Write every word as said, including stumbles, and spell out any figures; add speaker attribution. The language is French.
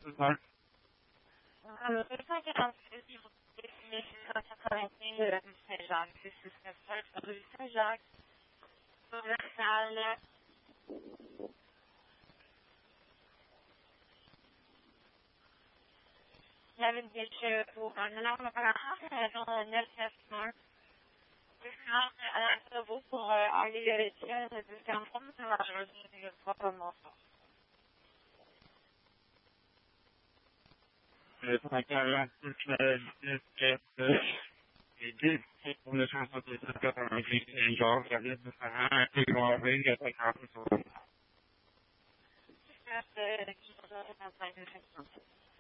Speaker 1: c'est ça.
Speaker 2: Euh, deux cent quarante-six, il faut dessiner six cent quatre-vingt-quinze de la rue Saint-Jacques, six six neuf sept, rue Saint-Jacques, commercial. La ville de pour un énorme opérateur, c'est la raison neuf neuf un. À la vous pour euh, aller vérifier le deuxième forme, c'est malheureusement une fois pas mon sort.
Speaker 1: Le cent quarante-six, le dix quatre, les dix, pour le cent soixante-six quatre-vingt-huit, et genre, la ville de Saint-Jean, un peu gloirée, il y a pas grand-chose sur le
Speaker 2: C'est qui va être cinquante-cinq.